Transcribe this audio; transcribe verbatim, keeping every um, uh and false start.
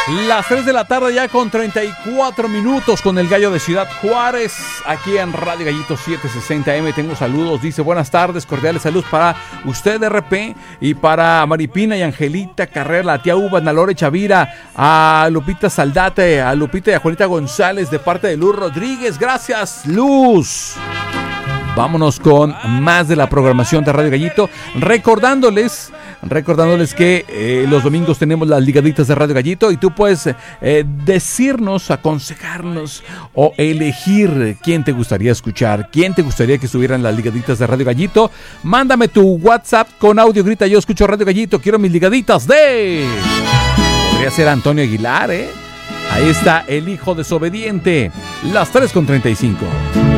Las tres de la tarde ya con treinta y cuatro minutos con el Gallo de Ciudad Juárez, aquí en Radio Gallito setecientos sesenta eme. Tengo saludos, dice buenas tardes, cordiales saludos para usted R P y para Maripina y Angelita Carrera, la tía Uva, Nalore Chavira, a Lupita Saldate, a Lupita y a Juanita González de parte de Luz Rodríguez. Gracias, Luz. Vámonos con más de la programación de Radio Gallito, recordándoles, recordándoles que eh, los domingos tenemos las ligaditas de Radio Gallito y tú puedes eh, decirnos, aconsejarnos o elegir quién te gustaría escuchar, quién te gustaría que estuvieran las ligaditas de Radio Gallito. Mándame tu WhatsApp con audio, grita yo escucho Radio Gallito, quiero mis ligaditas de... Podría ser Antonio Aguilar, ¿eh? Ahí está el hijo desobediente, las tres con treinta y cinco.